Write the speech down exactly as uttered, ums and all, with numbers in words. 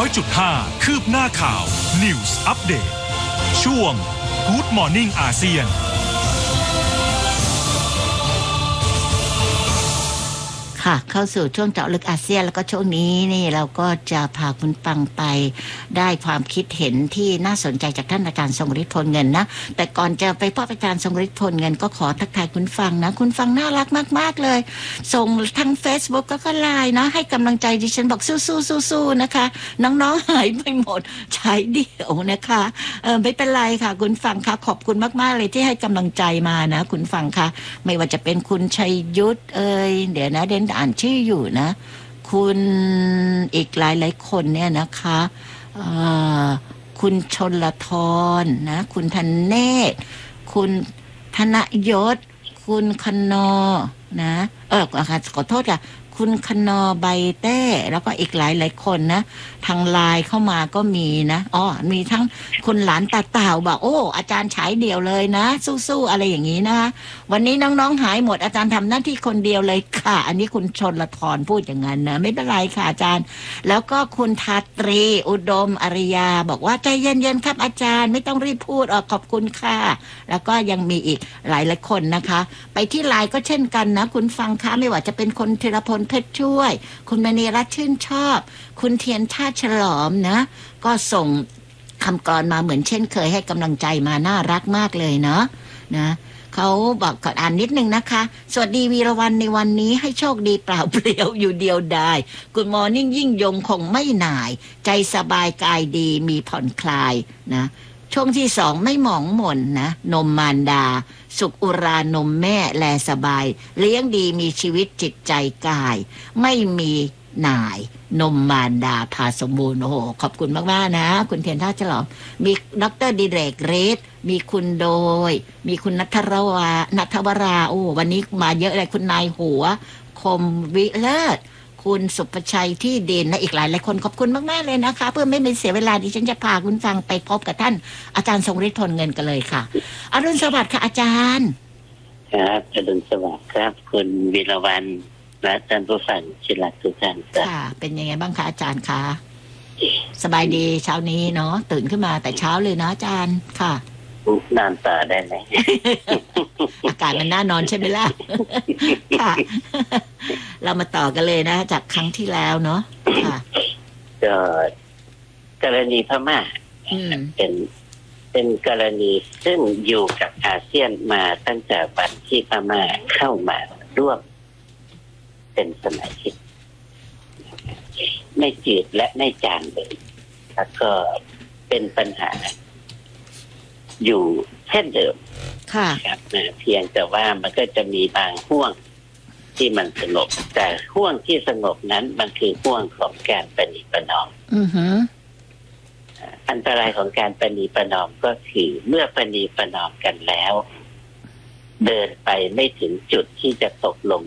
อยจุดห้า คืบหน้าข่าว News Update ช่วง Good Morning อาเซียนค่ะเข้าสู่ช่วงเจาะลึกอาเซียนแล้วก็ช่วงนี้นี่เราก็จะพาคุณฟังไปได้ความคิดเห็นที่น่าสนใจจากท่านอาจารย์ทรงฤทธิ์พลเงินนะแต่ก่อนจะไปพบอาจารย์ทรงฤทธิ์พลเงินก็ขอทักทายคุณฟังนะคุณฟังน่ารักมากๆเลยส่งทั้ง Facebook ก็ก็ไลน์นะให้กำลังใจดิฉันบอกสู้ๆๆๆนะคะน้องๆหายไปหมดใช้เดี่ยวนะคะเออไม่เป็นไรค่ะคุณฟังค่ะขอบคุณมากๆเลยที่ให้กำลังใจมานะคุณฟังค่ะไม่ว่าจะเป็นคุณชัยยุทธเอ่ยเดี๋ยวนะเดนอ่านชื่ออยู่นะคุณอีกหลายหลายคนเนี่ยนะคะคุณชลธรนะคุณธเนศคุณธนยศคุณคนอนะเออขอโทษค่ะคุณคนอใบเต้แล้วก็อีกหลายหลายคนนะทางไลน์เข้ามาก็มีนะอ๋อมีทั้งคุณหลานตาเต่าบอกโอ้อาจารย์ฉายเดี่ยวเลยนะสู้ๆอะไรอย่างนี้นะวันนี้น้องๆหายหมดอาจารย์ทำหน้าที่คนเดียวเลยค่ะอันนี้คุณชนละทรพูดอย่างนั้นนะไม่เป็นไรค่ะอาจารย์แล้วก็คุณทาตรีอุดมอริยาบอกว่าใจเย็นๆครับอาจารย์ไม่ต้องรีบพูดออกขอบคุณค่ะแล้วก็ยังมีอีกหลายหลายคนนะคะไปที่ไลน์ก็เช่นกันนะคุณฟังคะไม่ว่าจะเป็นคนธีรพลเพชรช่วยคุณมณีรัตน์ชื่นชอบคุณเทียนชาติฉลอมนะก็ส่งคำกรมาเหมือนเช่นเคยให้กำลังใจมาน่ารักมากเลยเนาะนะเขาบอกก่อนอ่านนิดนึงนะคะสวัสดีวีรวรรณในวันนี้ให้โชคดีเปล่าเปลี่ยวอยู่เดียวดายคุณมอร์นิ่งยิ่งยงคงไม่หน่ายใจสบายกายดีมีผ่อนคลายนะช่วงที่สองไม่หมองหม่นนะนมมารดาสุขอุรานมแม่แลสบายเลี้ยงดีมีชีวิตจิตใจกายไม่มีหน่ายนมมารดาพาสมบูรณ์โอ้โหขอบคุณมากๆนะคุณเทียนท่าฉลอมมีดรดิเรกเรศมีคุณโดยมีคุณนัทรวานัทวราโอ้วันนี้มาเยอะเลยคุณนายหัวคมวิเลิศคุณสุภชัยที่เด่นและอีกหลายหลายคนขอบคุณมากๆเลยนะคะเพื่อไม่เป็นเสียเวลาดิฉันจะพาคุณฟังไปพบกับท่านอาจารย์ทรงฤทธิ์พลเงินกันเลยค่ะอรุณสวัสดิ์ค่ะอาจารย์ครับอรุณสวัสดิ์ครับคุณวีรวรรณและท่านผู้ฟังชิลักทุกท่านค่ะเป็นยังไงบ้างคะอาจารย์คะสบายดีเช้านี้เนาะตื่นขึ้นมาแต่เช้าเลยนะอาจารย์ค่ะนอนต่อได้ไหมอากาศมันน่านอนใช่ไหมล่ะ ค่ะ เรามาต่อกันเลยนะจากครั้งที่แล้วเนาะค่ะก็กรณีพม่าเป็นเป็นกรณีซึ่งอยู่กับอาเซียนมาตั้งแต่วันที่พม่าเข้ามาร่วมเป็นสมาชิกไม่จืดและไม่จางเลยแล้วก็เป็นปัญหาอยู่เช่นเดิมค่ะครับเพียงแต่ว่ามันก็จะมีบางห่วงที่มันสงบแต่ห่วงที่สงบนั้นมันคือห่วงของการประนีประนอมอือฮึอันตรายของการประนีประนอมก็คือเมื่อประนีประนอมกันแล้วเดินไปไม่ถึงจุดที่จะตกลง